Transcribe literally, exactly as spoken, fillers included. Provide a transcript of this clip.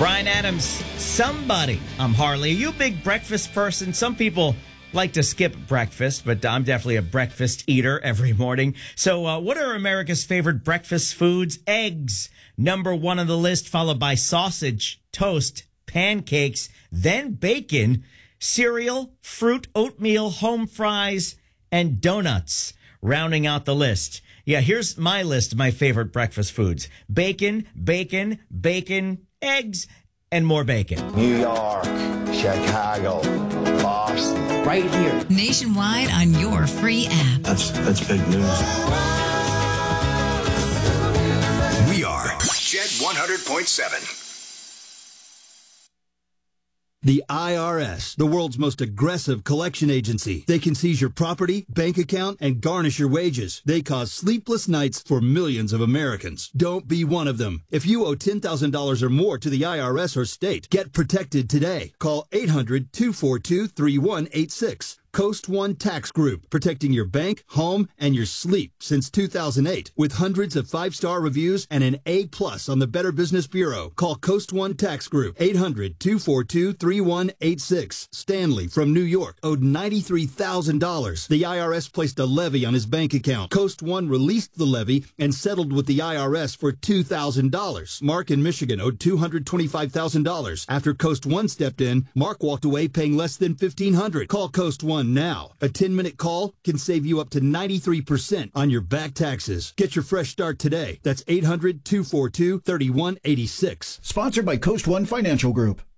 Bryan Adams, somebody. I'm Harley. Are you a big breakfast person? Some people like to skip breakfast, but I'm definitely a breakfast eater every morning. So uh, what are America's favorite breakfast foods? Eggs, number one on the list, followed by sausage, toast, pancakes, then bacon, cereal, fruit, oatmeal, home fries, and donuts, rounding out the list. Yeah, here's my list of my favorite breakfast foods. Bacon, bacon, bacon, eggs, and more bacon. New York, Chicago, Boston. Right here. Nationwide on your free app. That's that's big news. We are Jet one hundred point seven. The I R S, the world's most aggressive collection agency. They can seize your property, bank account, and garnish your wages. They cause sleepless nights for millions of Americans. Don't be one of them. If you owe ten thousand dollars or more to the I R S or state, get protected today. Call eight hundred, two four two, three one eight six. Coast One Tax Group, protecting your bank, home, and your sleep since two thousand eight. With hundreds of five-star reviews and an A plus on the Better Business Bureau. Call Coast One Tax Group, eight hundred, two four two, three one eight six. Stanley from New York owed ninety-three thousand dollars. The I R S placed a levy on his bank account. Coast One released the levy and settled with the I R S for two thousand dollars. Mark in Michigan owed two hundred twenty-five thousand dollars. After Coast One stepped in, Mark walked away paying less than fifteen hundred dollars. Call Coast One now. A ten-minute call can save you up to ninety-three percent on your back taxes. Get your fresh start today. That's eight hundred, two four two, three one eight six. Sponsored by Coast One Financial Group.